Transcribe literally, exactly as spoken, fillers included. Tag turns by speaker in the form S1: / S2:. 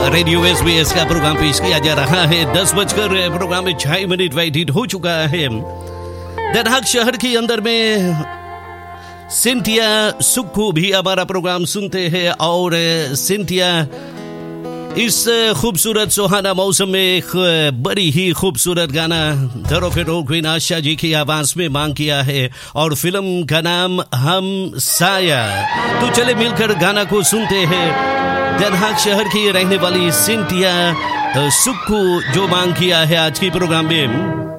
S1: Radio SBS का programme पेश किया जा रहा है। दस बजकर प्रोग्राम में छह मिनट व्यतीत हो चुका है। Den Haag शहर के अंदर में सिंथिया सुक्खू भी हमारा प्रोग्राम सुनते हैं और सिंथिया इस खूबसूरत सुहाना मौसम में एक बड़ी ही खूबसूरत गाना धरो फिरो क्वीन आशा जी की आवाज में मांग किया है और फिल्म का नाम हम साया। तो चले मिलकर गाना को सुनते हैं। Den Haag शहर की रहने वाली सिंथिया सुक्खू जो मांग किया है आज की प्रोग्राम में।